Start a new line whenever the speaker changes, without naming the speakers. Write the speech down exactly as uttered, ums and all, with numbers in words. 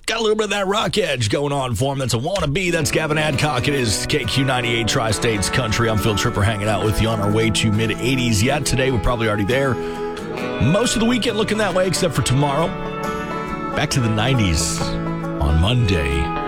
got a little bit of that rock edge going on for him. That's a wannabe. That's Gavin Adcock. It is K Q ninety-eight Tri-States Country. I'm Phil Tripper hanging out with you on our way to mid eighties yet. Today, we're probably already there. Most of the weekend looking that way, except for tomorrow. Back to the nineties on Monday.